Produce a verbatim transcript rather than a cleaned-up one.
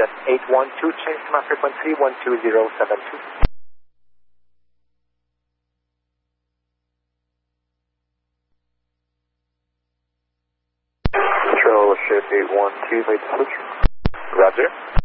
Jet eight one two, change to my frequency one two zero seven two. Control ship eight one two, made the switch. Roger.